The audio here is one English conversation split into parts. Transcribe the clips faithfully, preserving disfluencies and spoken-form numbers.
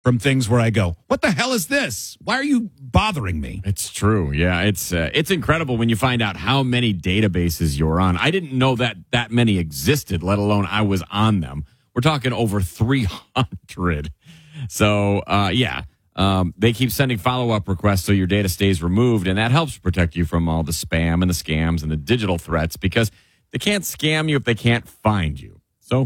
from things where I go, what the hell is this? Why are you bothering me? It's true. Yeah, it's uh, it's incredible when you find out how many databases you're on. I didn't know that that many existed, let alone I was on them. We're talking over three hundred. So, uh, yeah, um, they keep sending follow-up requests so your data stays removed, and that helps protect you from all the spam and the scams and the digital threats because they can't scam you if they can't find you. So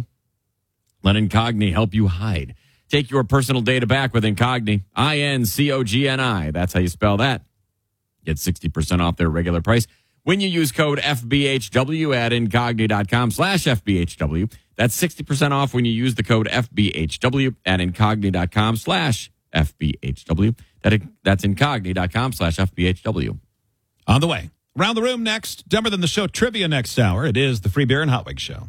let Incogni help you hide. Take your personal data back with Incogni, I N C O G N I. That's how you spell that. Get sixty percent off their regular price when you use code F B H W at Incogni.com slash FBHW. That's sixty percent off when you use the code F B H W at Incogni.com slash FBHW. That, that's Incogni.com slash FBHW. On the way. Around the room next. Dumber Than the Show trivia next hour. It is the Free Beer and Hot Wings Show.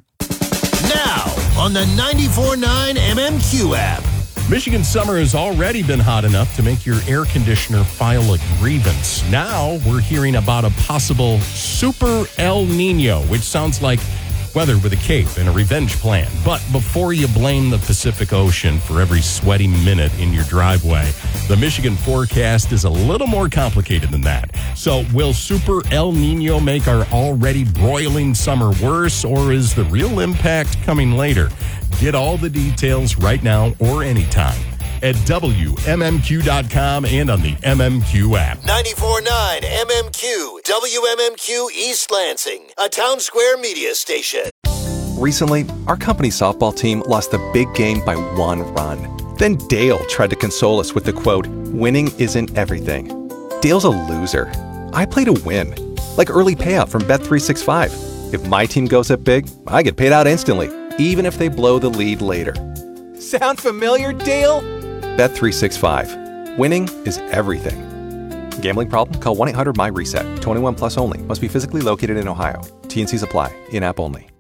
Now on the ninety-four point nine M M Q app. Michigan summer has already been hot enough to make your air conditioner file a grievance. Now we're hearing about a possible super El Nino, which sounds like weather with a cape and a revenge plan. But before you blame the Pacific Ocean for every sweaty minute in your driveway, the Michigan forecast is a little more complicated than that. So will Super El Nino make our already broiling summer worse, or is the real impact coming later? Get all the details right now or anytime at W M M Q dot com and on the M M Q app. ninety-four point nine M M Q, W M M Q East Lansing, a Town Square media station. Recently, our company softball team lost the big game by one run. Then Dale tried to console us with the quote, "Winning isn't everything." Dale's a loser. I play to win. Like early payout from Bet three sixty-five. If my team goes up big, I get paid out instantly, even if they blow the lead later. Sound familiar, Dale? Bet three sixty-five. Winning is everything. Gambling problem? Call one eight hundred M Y RESET. twenty-one plus only. Must be physically located in Ohio. T N Cs apply. In-app only.